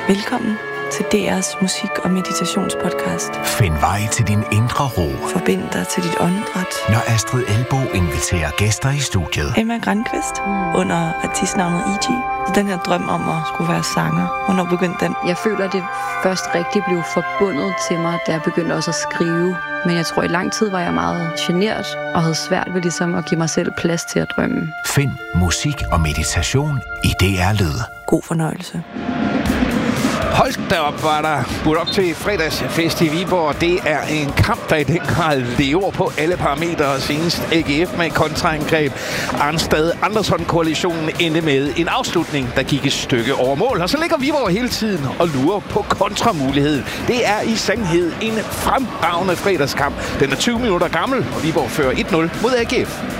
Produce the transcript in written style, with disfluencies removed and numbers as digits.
Velkommen til DR's musik- og meditationspodcast. Find vej til din indre ro. Forbind dig til dit åndedræt. Når Astrid Elbo inviterer gæster i studiet. Emma Grankvist under artistnavnet E.G. Så den her drøm om at skulle være sanger, hvornår begyndte den? Jeg føler, at det først rigtig blev forbundet til mig, da jeg begyndte også at skrive. Men jeg tror, i lang tid var jeg meget genert og havde svært ved ligesom at give mig selv plads til at drømme. Find musik og meditation i DR Lyd. God fornøjelse. Hold da op, var der budt op til fredagsfest i Viborg. Det er en kamp, der i den grad lever på alle parametre. Senest AGF med kontraangreb. Arnstad Andersson-koalitionen endte med en afslutning, der gik et stykke over mål. Og så ligger Viborg hele tiden og lurer på kontramuligheden. Det er i sandhed en fremragende fredagskamp. Den er 20 minutter gammel, og Viborg fører 1-0 mod AGF.